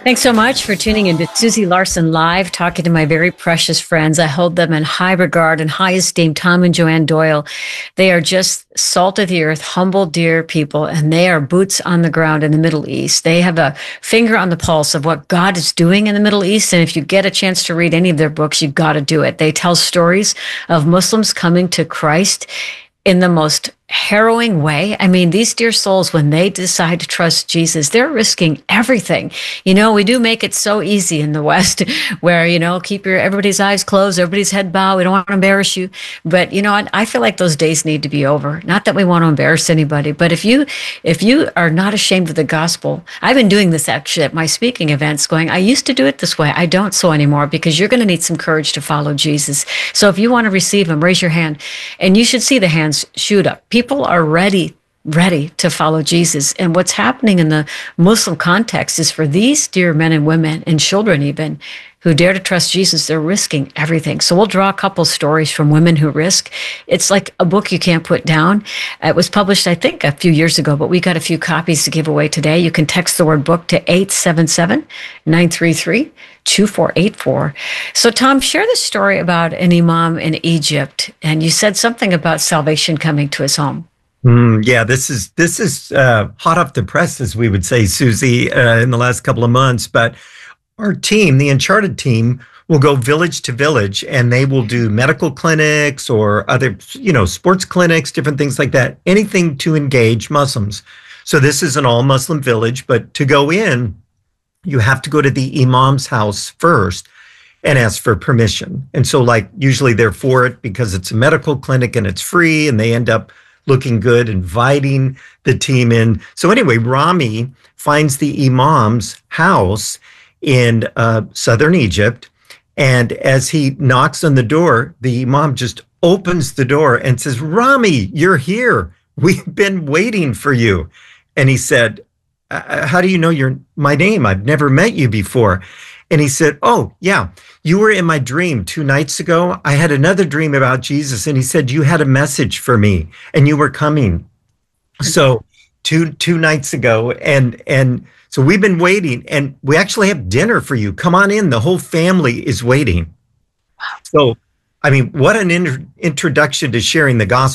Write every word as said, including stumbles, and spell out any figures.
Thanks so much for tuning in to Susie Larson Live, talking to my very precious friends. I hold them in high regard and high esteem. Tom and Joanne Doyle. They are just salt of the earth, humble, dear people, and they are boots on the ground in the Middle East. They have a finger on the pulse of what God is doing in the Middle East. And if you get a chance to read any of their books, you've got to do it. They tell stories of Muslims coming to Christ in the most harrowing way. I mean, these dear souls, when they decide to trust Jesus, they're risking everything. You know, we do make it so easy in the West where, you know, keep your everybody's eyes closed, everybody's head bowed. We don't want to embarrass you. But, you know, I, I feel like those days need to be over. Not that we want to embarrass anybody, but if you if you are not ashamed of the gospel, I've been doing this actually at my speaking events going, I used to do it this way. I don't so anymore, because you're going to need some courage to follow Jesus. So if you want to receive him, raise your hand. And you should see the hands shoot up. People are ready, ready to follow Jesus. And what's happening in the Muslim context is for these dear men and women and children even who dare to trust Jesus, they're risking everything. So we'll draw a couple stories from women who risk. It's like a book you can't put down. It was published, I think, a few years ago, but we got a few copies to give away today. You can text the word book to eight seven seven, nine three three, two four eight four. So Tom, share the story about an imam in Egypt. And you said something about salvation coming to his home. Mm, yeah, this is this is uh, hot off the press, as we would say, Susie, uh, in the last couple of months. But our team, the Uncharted team, will go village to village, and they will do medical clinics or other, you know, sports clinics, different things like that, anything to engage Muslims. So this is an all-Muslim village, but to go in, you have to go to the imam's house first and ask for permission. And so, like, usually they're for it because it's a medical clinic and it's free, and they end up looking good, inviting the team in. So anyway, Rami finds the imam's house in uh, southern Egypt. And as he knocks on the door, the imam just opens the door and says, Rami, you're here. We've been waiting for you. And he said, how do you know your my name? I've never met you before. And he said, oh, yeah, you were in my dream two nights ago. I had another dream about Jesus. And he said, you had a message for me and you were coming. So two two nights ago. And and so we've been waiting, and we actually have dinner for you. Come on in. The whole family is waiting. So, I mean, what an in- introduction to sharing the gospel.